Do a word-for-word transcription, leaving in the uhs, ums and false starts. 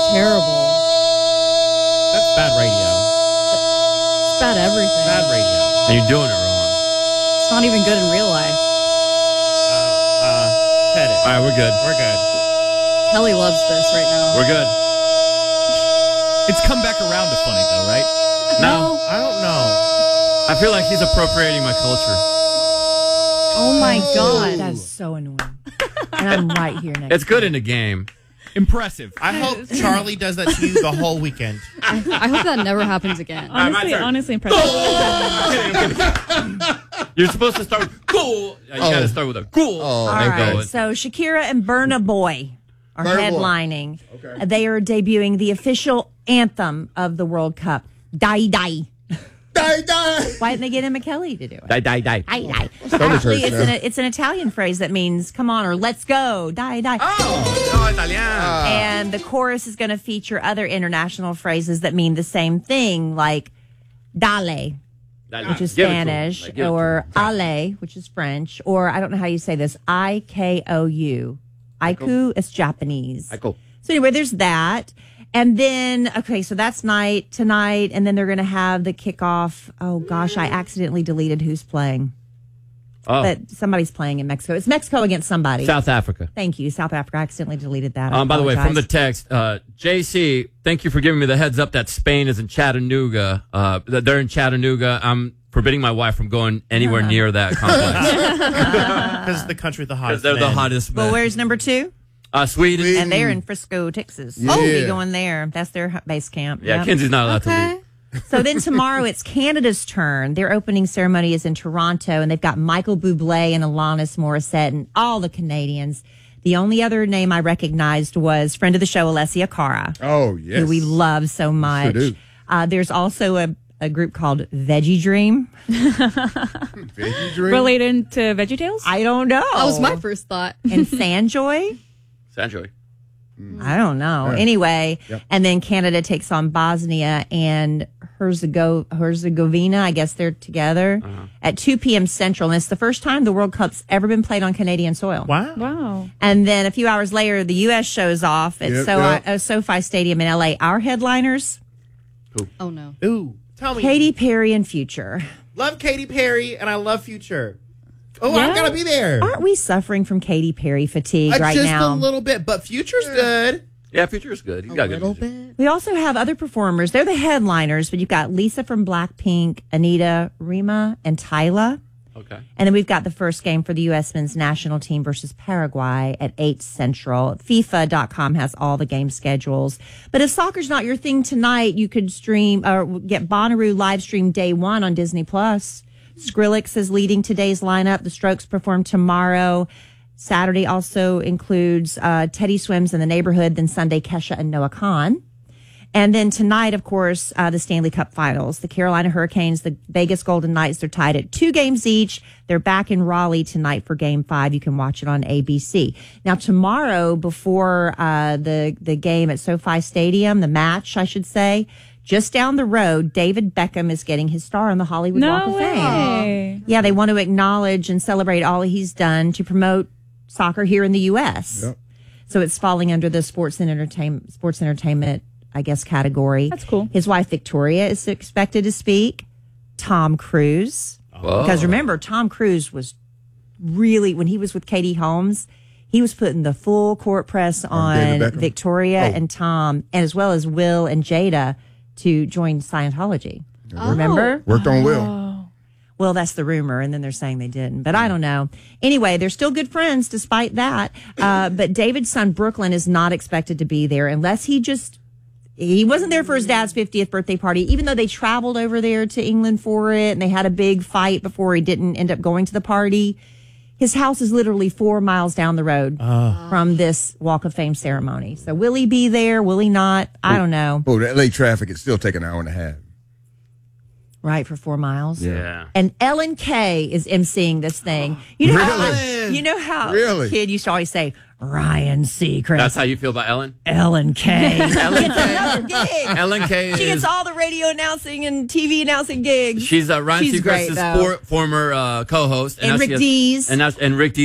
terrible. That's bad radio. It's bad everything. Bad radio. And you're doing it wrong. It's not even good in real life. Uh, uh, cut it. All right, we're good. We're good. Kelly loves this right now. We're good. It's come back around to funny, though, right? No. I don't know. I feel like he's appropriating my culture. Oh my God. That's so annoying. And I'm right here next It's good in the game. Impressive. I hope Charlie does that to you the whole weekend. I, I hope that never happens again. Honestly, turn. honestly impressive. You're supposed to start with cool. You Oh. got to start with a cool. Oh, All and right. go. So Shakira and Burna Boy are Burna Boy. headlining. Okay. They are debuting the official anthem of the World Cup, Die Die. Die, die. Why didn't they get Emma Kelly to do it? Die, die, die. Die, die. Stomach Actually, hurts it's now. an, it's an Italian phrase that means come on or let's go. Die, die. Oh, no, Italian. And the chorus is going to feature other international phrases that mean the same thing, like dale, which is Give it to him. Spanish, Like, give it to or him. ale, which is French, or I don't know how you say this, I K O U. Aiku is Japanese. Aiku. So anyway, there's that. And then, okay, so that's night tonight, and then they're going to have the kickoff. Oh, gosh, I accidentally deleted who's playing. Oh, But somebody's playing in Mexico. It's Mexico against somebody. South Africa. Thank you, South Africa. I accidentally deleted that. I Um, by the way, from the apologize. text, uh, J C, thank you for giving me the heads up that Spain is in Chattanooga. Uh, that they're in Chattanooga. I'm forbidding my wife from going anywhere near that complex Because it's the country with the because hottest they're the men. hottest. Well, men. where's number two? Uh, Sweden. Sweden. And they're in Frisco, Texas. Yeah. Oh, be going there. That's their hu- base camp. Yeah, Yep. Kenzie's not allowed to leave. So then tomorrow it's Canada's turn. Their opening ceremony is in Toronto, and they've got Michael Bublé and Alanis Morissette and all the Canadians. The only other name I recognized was friend of the show, Alessia Cara, Oh, yes. who we love so much. do. Uh, there's also a, a group called Veggie Dream. Veggie Dream? Related to VeggieTales? I don't know. That was my first thought. And Sanjoy. Sanjoy. I don't know. Yeah. Anyway, Yep. and then Canada takes on Bosnia and Herzego- Herzegovina. I guess they're together at two p.m. Central. And it's the first time the World Cup's ever been played on Canadian soil. Wow. Wow. And then a few hours later, the U S shows off at Yep, so- yep. uh, SoFi Stadium in L A. Our headliners, Oh no. Ooh. Tell me. Katy Perry and Future. Love Katy Perry, and I love Future. Oh, Yeah. I'm going to be there. Aren't we suffering from Katy Perry fatigue Uh, right just now? a little bit, but Future's good. Yeah, Future is good. He's got good music. bit. We also have other performers. They're the headliners, but you've got Lisa from Blackpink, Anita, Rima, and Tyla. Okay. And then we've got the first game for the U S men's national team versus Paraguay at eight Central. FIFA dot com has all the game schedules. But if soccer's not your thing tonight, you could stream or get Bonnaroo live stream day one on Disney Plus. Skrillex is leading today's lineup. The Strokes perform tomorrow. Saturday also includes uh, Teddy Swims in the Neighborhood, then Sunday Kesha and Noah Khan. And then tonight, of course, uh, the Stanley Cup Finals. The Carolina Hurricanes, the Vegas Golden Knights, they're tied at two games each. They're back in Raleigh tonight for Game Five. You can watch it on A B C. Now, tomorrow, before uh, the the game at SoFi Stadium, the match, I should say, just down the road, David Beckham is getting his star on the Hollywood No Walk of Fame. way. Yeah, they want to acknowledge and celebrate all he's done to promote soccer here in the U S. Yep. So it's falling under the sports and entertainment, sports entertainment, I guess, category. That's cool. His wife Victoria is expected to speak. Tom Cruise, Whoa. because remember, Tom Cruise was really when he was with Katie Holmes, he was putting the full court press on David Beckham? Victoria Oh. and Tom, and as well as Will and Jada to join Scientology. Remember? Worked on Will. Well, that's the rumor, and then they're saying they didn't, but I don't know. Anyway, they're still good friends despite that. Uh, but David's son, Brooklyn, is not expected to be there unless he just, he wasn't there for his dad's fiftieth birthday party, even though they traveled over there to England for it, and they had a big fight before he didn't end up going to the party. His house is literally four miles down the road from this Walk of Fame ceremony. So will he be there? Will he not? I don't know. Oh, that late traffic is still taking an hour and a half. Right, for four miles. Yeah. And Ellen Kay is emceeing this thing. You know how Really? you know how Really? kid used to always say Ryan Seacrest. That's how you feel about Ellen? Ellen Kay. Ellen Gets another gig. Ellen Kay She gets is all the radio announcing and T V announcing gigs. she's uh, Ryan She's great, Seacrest's though. for, former uh, co-host, And now she Rick has- Dees. and now, and Rick Dees